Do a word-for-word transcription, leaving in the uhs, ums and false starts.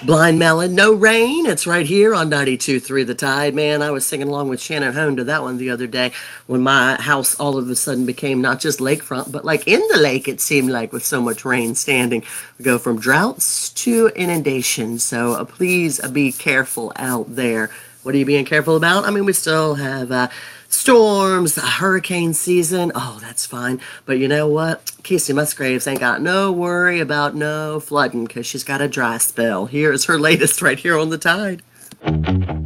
Blind Melon, no rain. It's right here on ninety-two point three The Tide. Man, I was singing along with Shannon Hone to that one the other day when my house all of a sudden became not just lakefront, but like in the lake, it seemed like, with so much rain standing. We go from droughts to inundations. So uh, please uh, be careful out there. What are you being careful about? I mean, we still have uh, storms, hurricane season. Oh, that's fine. But you know what? Casey Musgraves ain't got no worry about no flooding because she's got a dry spell. Here is her latest right here on the Tide.